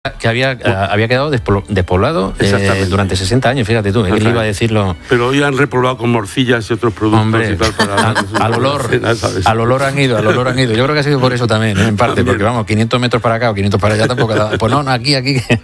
que había quedado despoblado durante 60 años, fíjate tú, él iba a decirlo. Pero hoy han repoblado con morcillas y otros productos. Hombre, y tal para al olor han ido. Yo creo que ha sido por eso también, en parte, porque vamos, 500 metros para acá o 500 para allá tampoco da. Pues no, aquí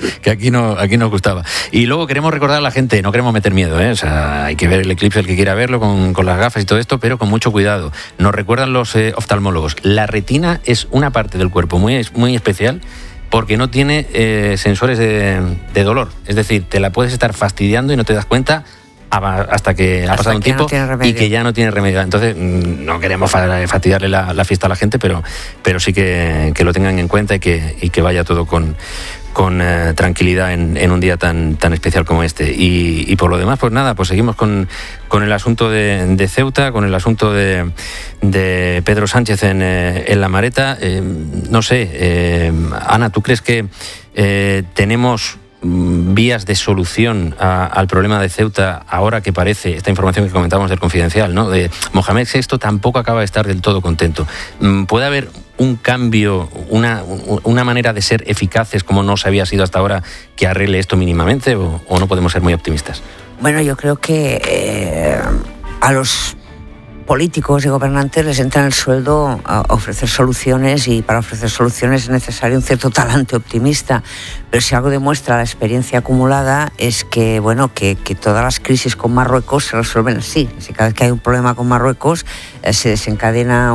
nos gustaba. Y luego queremos recordar a la gente, no queremos meter miedo, o sea, hay que ver el eclipse el que quiera verlo con las gafas y todo esto, pero con mucho cuidado. Nos recuerdan los oftalmólogos, la retina es una parte del cuerpo muy, muy especial, porque no tiene sensores de dolor. Es decir, te la puedes estar fastidiando y no te das cuenta hasta que ha pasado un tiempo y que ya no tiene remedio. Entonces, no queremos fastidiarle la fiesta a la gente, pero sí que lo tengan en cuenta y que vaya todo con tranquilidad en un día tan especial como este. Y por lo demás, pues nada, pues seguimos con el asunto de Ceuta, con el asunto de Pedro Sánchez en La Mareta. No sé, Ana, ¿tú crees que tenemos vías de solución al problema de Ceuta ahora que parece, esta información que comentábamos del Confidencial, ¿no?, de Mohamed VI tampoco acaba de estar del todo contento? ¿Puede haber un cambio, una manera de ser eficaces como no se había sido hasta ahora que arregle esto mínimamente, o no podemos ser muy optimistas? Bueno, yo creo que a los políticos y gobernantes les entra en el sueldo a ofrecer soluciones, y para ofrecer soluciones es necesario un cierto talante optimista. Pero si algo demuestra la experiencia acumulada es que, bueno, que todas las crisis con Marruecos se resuelven así. Si cada vez que hay un problema con Marruecos se desencadena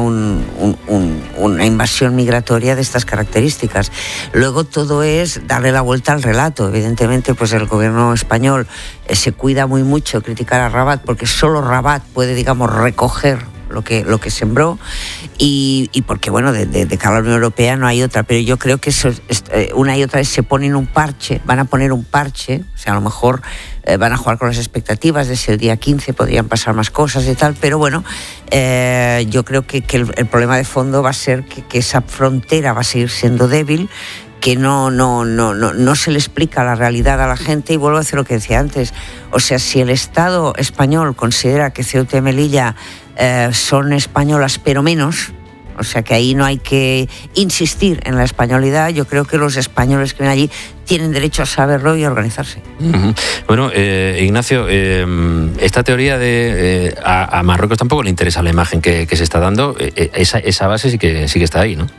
una invasión migratoria de estas características. Luego todo es darle la vuelta al relato. Evidentemente, pues el gobierno español se cuida muy mucho de criticar a Rabat, porque solo Rabat puede, digamos, recoger lo que sembró, y porque, bueno, de cara a la Unión Europea no hay otra. Pero yo creo que eso, una y otra vez se ponen un parche, van a poner un parche, o sea, a lo mejor van a jugar con las expectativas de si el día 15 podrían pasar más cosas y tal, pero bueno, yo creo que el problema de fondo va a ser que esa frontera va a seguir siendo débil, que no se le explica la realidad a la gente. Y vuelvo a decir lo que decía antes, o sea, si el Estado español considera que Ceuta y Melilla son españolas pero menos, o sea que ahí no hay que insistir en la españolidad, yo creo que los españoles que viven allí tienen derecho a saberlo y a organizarse. Uh-huh. Bueno, Ignacio, esta teoría de a Marruecos tampoco le interesa la imagen que se está dando, esa base sí que está ahí, ¿no?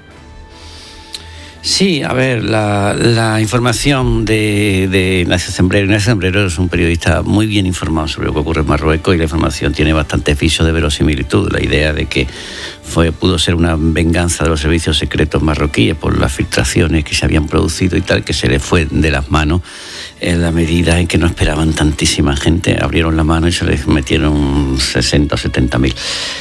Sí, a ver, la información de Ignacio Sembrero. Ignacio Sembrero es un periodista muy bien informado sobre lo que ocurre en Marruecos, y la información tiene bastante viso de verosimilitud. La idea de que pudo ser una venganza de los servicios secretos marroquíes por las filtraciones que se habían producido y tal, que se le fue de las manos en la medida en que no esperaban tantísima gente. Abrieron la mano y se les metieron 60 o 70.000.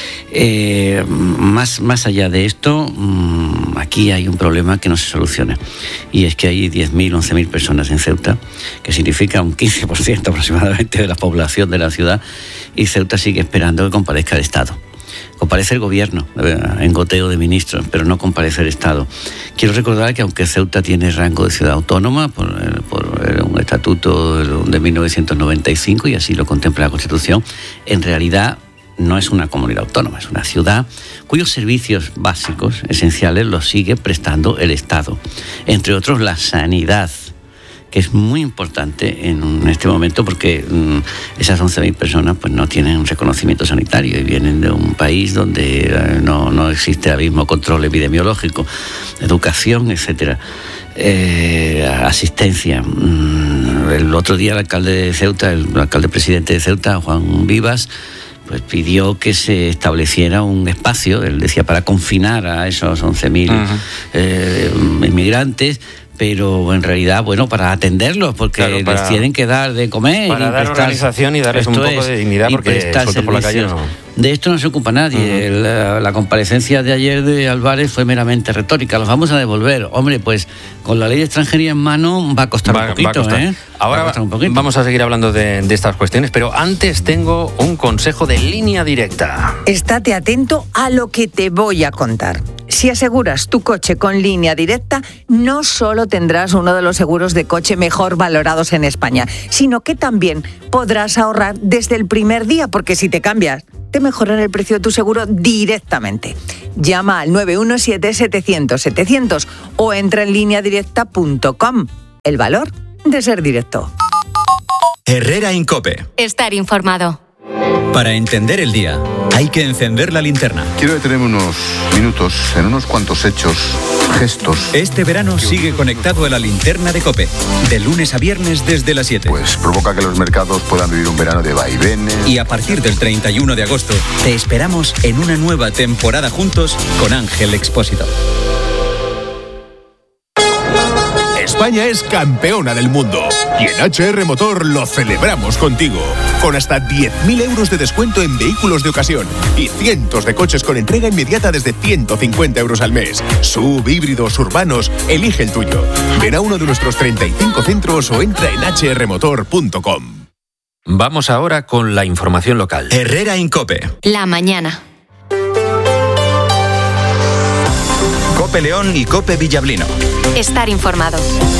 Más allá de esto, aquí hay un problema que no se soluciona, y es que hay 10.000, 11.000 personas en Ceuta, que significa un 15% aproximadamente de la población de la ciudad, y Ceuta sigue esperando que comparezca el Estado. Comparece el gobierno en goteo de ministros, pero no comparece el Estado. Quiero recordar que aunque Ceuta tiene rango de ciudad autónoma por un estatuto de 1995, y así lo contempla la Constitución, en realidad no es una comunidad autónoma, es una ciudad cuyos servicios básicos, esenciales, los sigue prestando el Estado. Entre otros, la sanidad, que es muy importante en este momento, porque esas 11.000 personas pues no tienen un reconocimiento sanitario y vienen de un país donde no existe el mismo control epidemiológico, educación, etcétera. Asistencia. El otro día el alcalde de Ceuta, el alcalde presidente de Ceuta, Juan Vivas, pues pidió que se estableciera un espacio, él decía, para confinar a esos 11.000 inmigrantes, pero en realidad, bueno, para atenderlos, porque les tienen que dar de comer. Para dar organización y darles un poco de dignidad, porque sueltos por la calle no. De esto no se ocupa nadie. La comparecencia de ayer de Álvarez fue meramente retórica. Los vamos a devolver. Hombre, pues con la ley de extranjería en mano va a costar un poquito. Ahora vamos a seguir hablando de estas cuestiones, pero antes tengo un consejo de Línea Directa. Estate atento a lo que te voy a contar. Si aseguras tu coche con Línea Directa, no solo tendrás uno de los seguros de coche mejor valorados en España, sino que también podrás ahorrar desde el primer día, porque si te cambias, te mejoran el precio de tu seguro directamente. Llama al 917-700-700 o entra en lineadirecta.com. El valor de ser directo. Herrera Incope. Estar informado. Para entender el día, hay que encender la linterna. Quiero detenerme unos minutos en unos cuantos hechos, gestos. Este verano sigue conectado a la linterna de COPE, de lunes a viernes desde las 7. Pues provoca que los mercados puedan vivir un verano de vaivenes. Y a partir del 31 de agosto, te esperamos en una nueva temporada juntos con Ángel Expósito. España es campeona del mundo y en HR Motor lo celebramos contigo. Con hasta 10.000 euros de descuento en vehículos de ocasión y cientos de coches con entrega inmediata desde 150 euros al mes. SUV, híbridos, urbanos, elige el tuyo. Ven a uno de nuestros 35 centros o entra en hrmotor.com. Vamos ahora con la información local. Herrera Incope. La mañana. COPE León y COPE Villablino. Estar informado.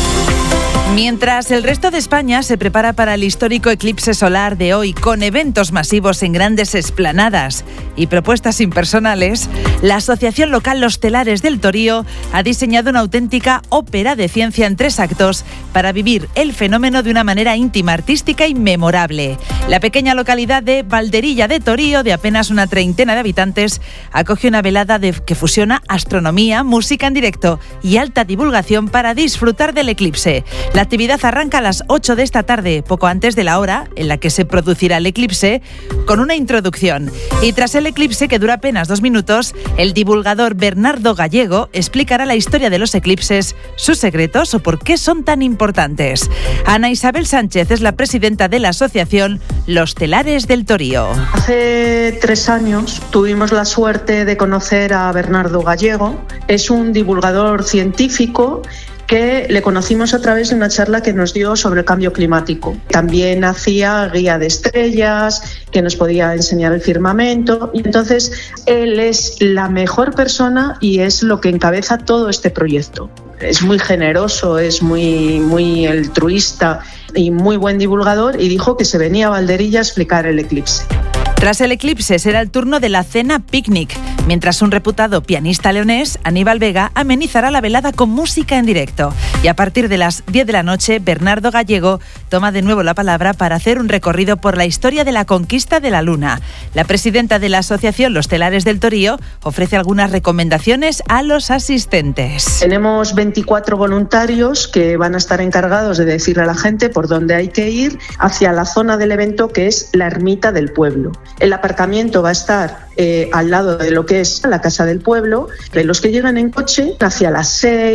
Mientras el resto de España se prepara para el histórico eclipse solar de hoy con eventos masivos en grandes explanadas y propuestas impersonales, la Asociación Local Los Telares del Torío ha diseñado una auténtica ópera de ciencia en 3 actos para vivir el fenómeno de una manera íntima, artística y memorable. La pequeña localidad de Valderilla de Torío, de apenas una treintena de habitantes, acoge una velada que fusiona astronomía, música en directo y alta divulgación para disfrutar del eclipse. La actividad arranca a las 8 de esta tarde, poco antes de la hora en la que se producirá el eclipse, con una introducción. Y tras el eclipse, que dura apenas 2 minutos, el divulgador Bernardo Gallego explicará la historia de los eclipses, sus secretos o por qué son tan importantes. Ana Isabel Sánchez es la presidenta de la asociación Los Telares del Torío. Hace 3 años tuvimos la suerte de conocer a Bernardo Gallego. Es un divulgador científico que le conocimos a través de una charla que nos dio sobre el cambio climático. También hacía guía de estrellas, que nos podía enseñar el firmamento. Y entonces él es la mejor persona y es lo que encabeza todo este proyecto. Es muy generoso, es muy altruista y muy buen divulgador, y dijo que se venía a Valderilla a explicar el eclipse. Tras el eclipse será el turno de la cena picnic, mientras un reputado pianista leonés, Aníbal Vega, amenizará la velada con música en directo. Y a partir de las 10 de la noche, Bernardo Gallego toma de nuevo la palabra para hacer un recorrido por la historia de la conquista de la Luna. La presidenta de la asociación Los Telares del Torío ofrece algunas recomendaciones a los asistentes. Tenemos 24 voluntarios que van a estar encargados de decirle a la gente por dónde hay que ir hacia la zona del evento, que es la ermita del pueblo. El aparcamiento va a estar al lado de lo que es la Casa del Pueblo. De los que llegan en coche, hacia las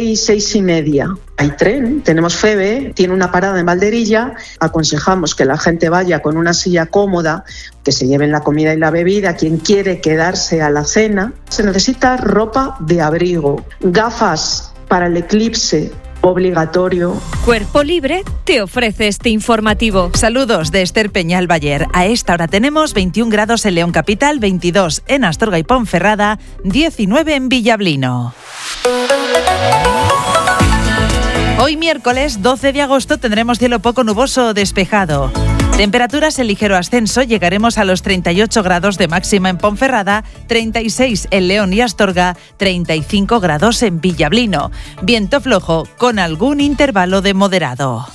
6:30. Hay tren, tenemos FEBE, tiene una parada en Valderilla. Aconsejamos que la gente vaya con una silla cómoda, que se lleven la comida y la bebida. Quien quiere quedarse a la cena, se necesita ropa de abrigo, gafas para el eclipse, obligatorio. Cuerpo Libre te ofrece este informativo. Saludos de Esther Peñal Bayer. A esta hora tenemos 21 grados en León Capital, 22 en Astorga y Ponferrada, 19 en Villablino. Hoy miércoles 12 de agosto tendremos cielo poco nuboso o despejado. Temperaturas en ligero ascenso, llegaremos a los 38 grados de máxima en Ponferrada, 36 en León y Astorga, 35 grados en Villablino. Viento flojo con algún intervalo de moderado.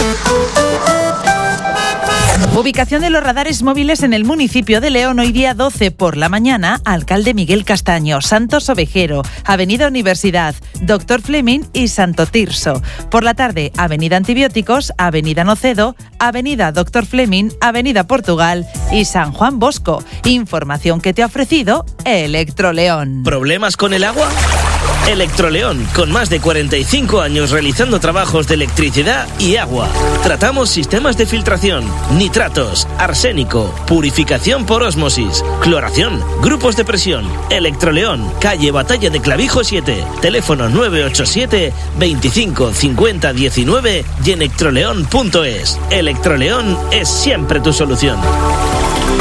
Ubicación de los radares móviles en el municipio de León. Hoy día 12 por la mañana, Alcalde Miguel Castaño, Santos Ovejero, Avenida Universidad, Doctor Fleming y Santo Tirso. Por la tarde, Avenida Antibióticos, Avenida Nocedo, Avenida Doctor Fleming, Avenida Portugal y San Juan Bosco. Información que te ha ofrecido Electroleón. ¿Problemas con el agua? Electroleón, con más de 45 años realizando trabajos de electricidad y agua. Tratamos sistemas de filtración, nitratos, arsénico, purificación por ósmosis, cloración, grupos de presión. Electroleón, calle Batalla de Clavijo 7, teléfono 987 25 50 19 y electroleón.es. Electroleón es siempre tu solución.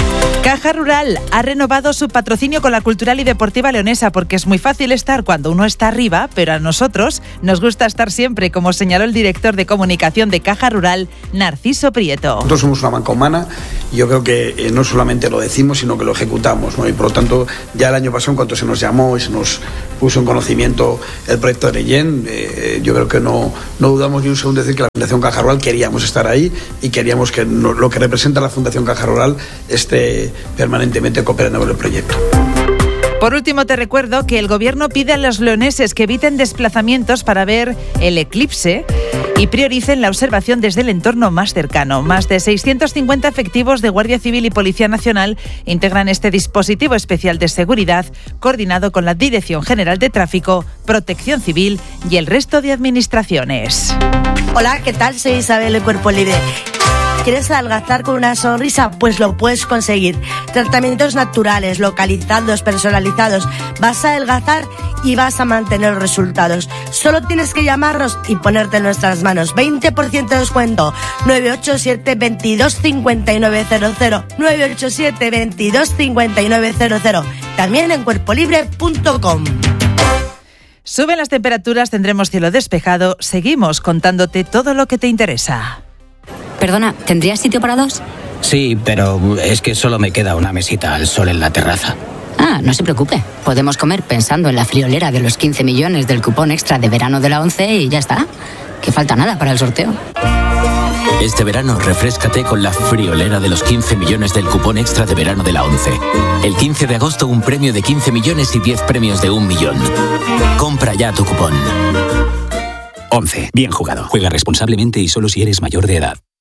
Caja Rural ha renovado su patrocinio con la Cultural y Deportiva Leonesa porque es muy fácil estar cuando uno está arriba, pero a nosotros nos gusta estar siempre, como señaló el director de comunicación de Caja Rural, Narciso Prieto. Nosotros somos una banca humana y yo creo que no solamente lo decimos, sino que lo ejecutamos, ¿no? Y por lo tanto, ya el año pasado, en cuanto se nos llamó y se nos puso en conocimiento el proyecto de Neyen, yo creo que no dudamos ni un segundo de decir que la Fundación Caja Rural queríamos estar ahí y queríamos que lo que representa la Fundación Caja Rural esté permanentemente cooperando con el proyecto. Por último, te recuerdo que el Gobierno pide a los leoneses que eviten desplazamientos para ver el eclipse y prioricen la observación desde el entorno más cercano. Más de 650 efectivos de Guardia Civil y Policía Nacional integran este dispositivo especial de seguridad, coordinado con la Dirección General de Tráfico, Protección Civil y el resto de administraciones. Hola, ¿qué tal? Soy Isabel de Cuerpo Libre. ¿Quieres adelgazar con una sonrisa? Pues lo puedes conseguir. Tratamientos naturales, localizados, personalizados. Vas a adelgazar y vas a mantener los resultados. Solo tienes que llamarnos y ponerte en nuestras manos. 20% de descuento. 987 22 5900. 987 22 5900. También en cuerpolibre.com. Suben las temperaturas, tendremos cielo despejado. Seguimos contándote todo lo que te interesa. Perdona, ¿tendrías sitio para dos? Sí, pero es que solo me queda una mesita al sol en la terraza. Ah, no se preocupe. Podemos comer pensando en la friolera de los 15 millones del cupón extra de verano de la ONCE y ya está. Que falta nada para el sorteo. Este verano refréscate con la friolera de los 15 millones del cupón extra de verano de la ONCE. El 15 de agosto un premio de 15 millones y 10 premios de 1 millón. Compra ya tu cupón. 11. Bien jugado. Juega responsablemente y solo si eres mayor de edad.